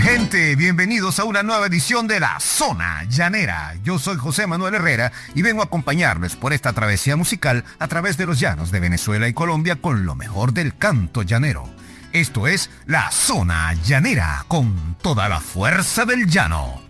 gente, bienvenidos a una nueva edición de La Zona Llanera. Yo soy José Manuel Herrera y vengo a acompañarles por esta travesía musical a través de los llanos de Venezuela y Colombia con lo mejor del canto llanero. Esto es La Zona Llanera con toda la fuerza del llano.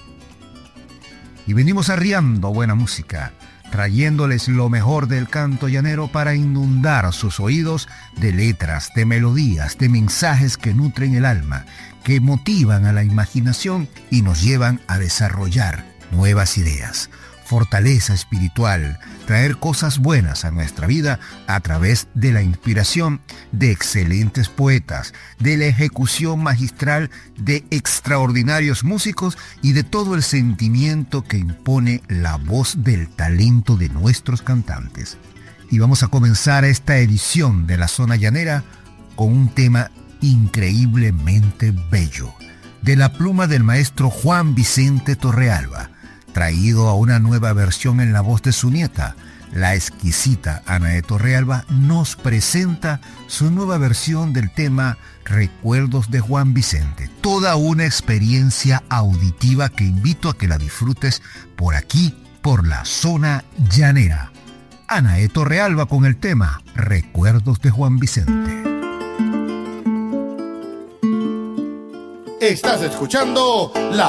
Y venimos arriando buena música, trayéndoles lo mejor del canto llanero para inundar sus oídos de letras, de melodías, de mensajes que nutren el alma, que motivan a la imaginación y nos llevan a desarrollar nuevas ideas, fortaleza espiritual, traer cosas buenas a nuestra vida a través de la inspiración de excelentes poetas, de la ejecución magistral de extraordinarios músicos y de todo el sentimiento que impone la voz del talento de nuestros cantantes. Y vamos a comenzar esta edición de La Zona Llanera con un tema increíblemente bello, de la pluma del maestro Juan Vicente Torrealba, traído a una nueva versión en la voz de su nieta. La exquisita Anae Torrealba nos presenta su nueva versión del tema Recuerdos de Juan Vicente. Toda una experiencia auditiva que invito a que la disfrutes por aquí, por La Zona Llanera. Anae Torrealba con el tema Recuerdos de Juan Vicente. Estás escuchando La